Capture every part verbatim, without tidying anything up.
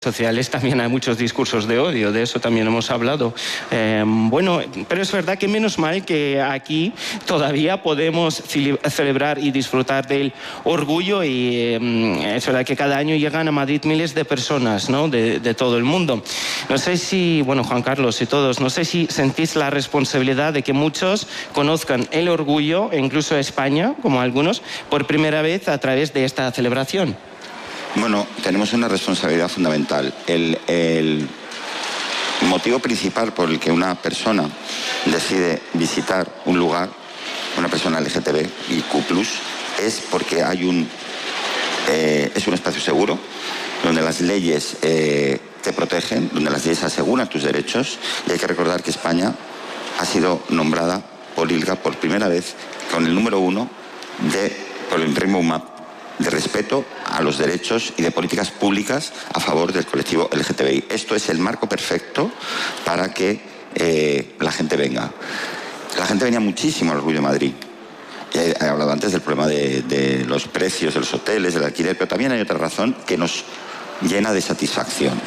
sociales también hay muchos discursos de odio, de eso también hemos hablado. Eh, bueno, pero es verdad que menos mal que aquí todavía podemos celebrar y disfrutar del orgullo y eh, es verdad que cada año llegan a Madrid miles de personas, ¿no? de, de todo el mundo. No sé si, bueno, Juan Carlos y todos, no sé si sentís la responsabilidad de que muchos conozcan el orgullo, e incluso España, como algunos, por primera vez a través de esta celebración. Bueno, tenemos una responsabilidad fundamental. El, el motivo principal por el que una persona decide visitar un lugar, una persona L G T B I Q plus, es porque hay un, eh, es un espacio seguro, donde las leyes eh, te protegen, donde las leyes aseguran tus derechos, y hay que recordar que España ha sido nombrada por I L G A por primera vez con el número uno de, por el Rainbow Map, de respeto a los derechos y de políticas públicas a favor del colectivo L G T B I. Esto es el marco perfecto para que eh, la gente venga. La gente venía muchísimo al Orgullo de Madrid. He hablado antes del problema de, de los precios de los hoteles, del alquiler, pero también hay otra razón que nos llena de satisfacción.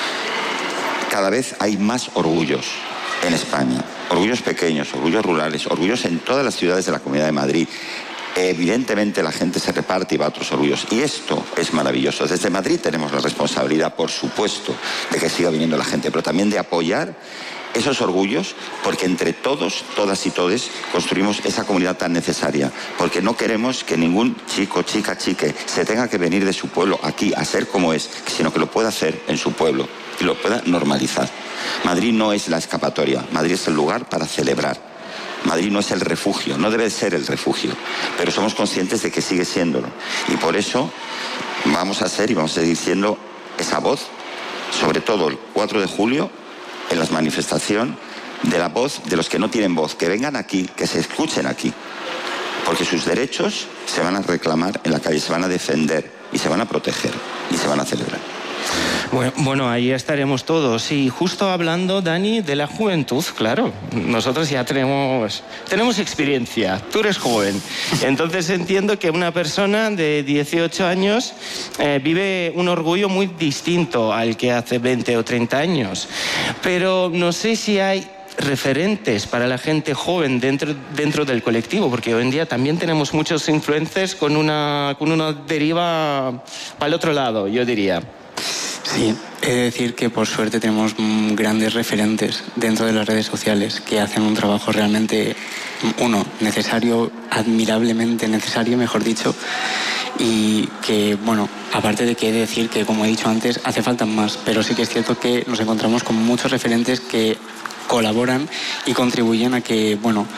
Cada vez hay más orgullos en España. Orgullos pequeños, orgullos rurales, orgullos en todas las ciudades de la Comunidad de Madrid. Evidentemente la gente se reparte y va a otros orgullos. Y esto es maravilloso. Desde Madrid tenemos la responsabilidad, por supuesto, de que siga viniendo la gente, pero también de apoyar esos orgullos, porque entre todos, todas y todes, construimos esa comunidad tan necesaria. Porque no queremos que ningún chico, chica, chique se tenga que venir de su pueblo aquí a ser como es, sino que lo pueda hacer en su pueblo y lo pueda normalizar. Madrid no es la escapatoria, Madrid es el lugar para celebrar. Madrid no es el refugio, no debe ser el refugio, pero somos conscientes de que sigue siéndolo. Y por eso vamos a ser y vamos a seguir siendo esa voz, sobre todo el cuatro de julio, en la manifestación de la voz de los que no tienen voz, que vengan aquí, que se escuchen aquí, porque sus derechos se van a reclamar en la calle, se van a defender y se van a proteger y se van a celebrar. Bueno, bueno, ahí estaremos todos. Y justo hablando, Dani, de la juventud, claro, nosotros ya tenemos, tenemos experiencia, tú eres joven. Entonces entiendo que una persona de dieciocho años eh, vive un orgullo muy distinto al que hace veinte o treinta años. Pero no sé si hay referentes para la gente joven dentro, dentro del colectivo, porque hoy en día también tenemos muchos influencers con una, con una deriva para el otro lado, yo diría. Sí, he de decir que por suerte tenemos grandes referentes dentro de las redes sociales que hacen un trabajo realmente, uno, necesario, admirablemente necesario, mejor dicho, y que, bueno, aparte de que he de decir que, como he dicho antes, hace falta más, pero sí que es cierto que nos encontramos con muchos referentes que colaboran y contribuyen a que, bueno,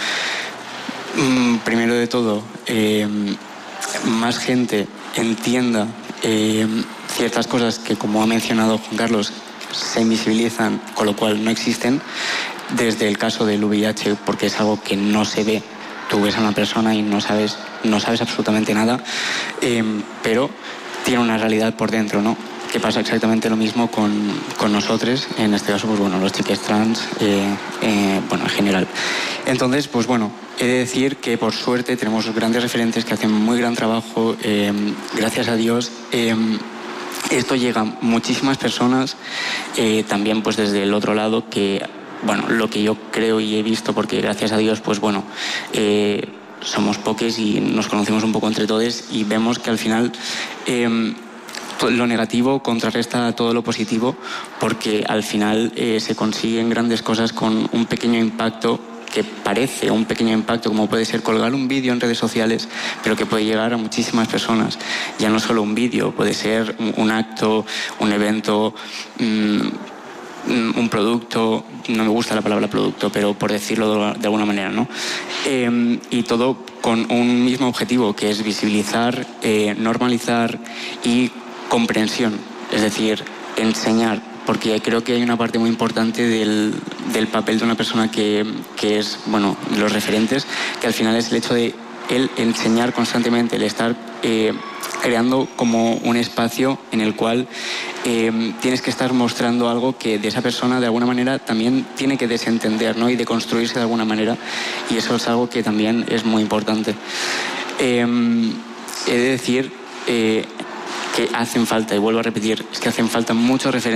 primero de todo, eh, más gente entienda eh, ciertas cosas que, como ha mencionado Juan Carlos, se invisibilizan, con lo cual no existen, desde el caso del V I H, porque es algo que no se ve. Tú ves a una persona y no sabes, no sabes absolutamente nada, eh, pero tiene una realidad por dentro, ¿no? Que pasa exactamente lo mismo con, con nosotros, en este caso, pues bueno, los chiques trans, eh, eh, bueno, en general. Entonces, pues bueno, he de decir que por suerte tenemos grandes referentes que hacen muy gran trabajo, eh, gracias a Dios. Eh, esto llega a muchísimas personas, eh, también pues desde el otro lado, que, bueno, lo que yo creo y he visto, porque gracias a Dios, pues bueno, eh, somos poques y nos conocemos un poco entre todos y vemos que al final eh, lo negativo contrarresta todo lo positivo, porque al final eh, se consiguen grandes cosas con un pequeño impacto, que parece un pequeño impacto, como puede ser colgar un vídeo en redes sociales, pero que puede llegar a muchísimas personas. Ya no solo un vídeo, puede ser un, un acto, un evento, mmm, un producto, no me gusta la palabra producto, pero por decirlo de alguna manera, ¿no? Eh, y todo con un mismo objetivo, que es visibilizar, eh, normalizar y comprensión, es decir, enseñar, porque creo que hay una parte muy importante del, del papel de una persona que, que es, bueno, los referentes, que al final es el hecho de el enseñar constantemente, el estar eh, creando como un espacio en el cual eh, tienes que estar mostrando algo que de esa persona de alguna manera también tiene que desentender, ¿no? Y de construirse de alguna manera, y eso es algo que también es muy importante. Eh, he de decir eh, que hacen falta, y vuelvo a repetir, es que hacen falta muchos referentes